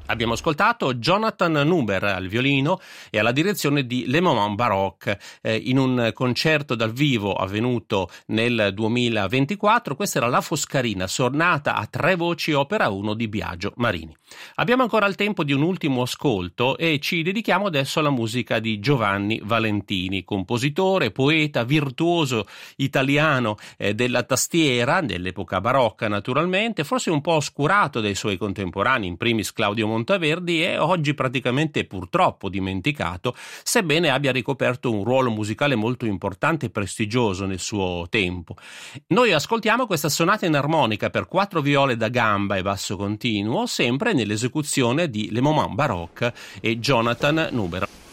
Abbiamo ascoltato Jonathan Nuber al violino e alla direzione di Le Moments Baroque in un concerto dal vivo avvenuto nel 2024. Questa era La Foscarina, sonata a 3 voci opera 1 di Biagio Marini. Abbiamo ancora il tempo di un ultimo ascolto e ci dedichiamo adesso alla musica di Giovanni Valentini, compositore, poeta, virtuoso italiano della tastiera, dell'epoca barocca naturalmente, forse un po' oscurato dai suoi contemporanei, in primis Claudio Monteverdi, e oggi praticamente purtroppo dimenticato, sebbene abbia ricoperto un ruolo musicale molto importante e prestigioso nel suo tempo. Noi ascoltiamo questa sonata in armonica per 4 viole da gamba e basso continuo, sempre nell'esecuzione di Le Moments Baroque e Jonathan Nuber.